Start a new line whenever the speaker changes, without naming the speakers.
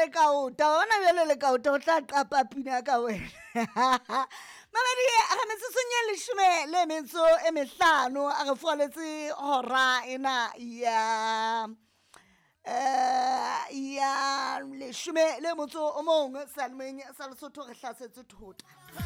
le kaota ona bjale le kaota o tla qapa pina ka wena mamedi a metsotso nye 15 a re foletse hora ena ya 10 le motso o mong sa Lesotho re hlasetse thota.